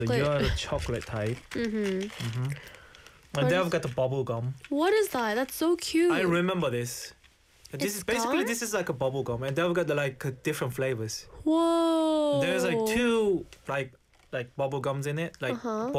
So you're the chocolate type. And then I've got the bubble gum. What is that? That's so cute. I remember this. This It's is basically gone? this is like a bubble gum, and then we've got the different flavors. Whoa. There's like two like bubble gums in it, like